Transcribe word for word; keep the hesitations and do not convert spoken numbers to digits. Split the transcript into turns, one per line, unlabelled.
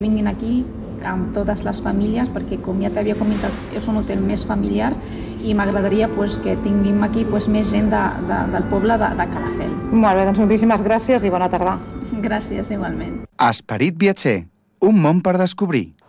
Vinguin aquí amb totes les famílies, perquè com ja t'havia comentat, és un hotel més familiar i m'agradaria pues, que tinguem aquí pues, més gent de, de, del poble de, de Calafell.
Molt bé, doncs moltíssimes gràcies i bona tarda.
Gràcies, igualment.
Esperit viatger, un món per descobrir.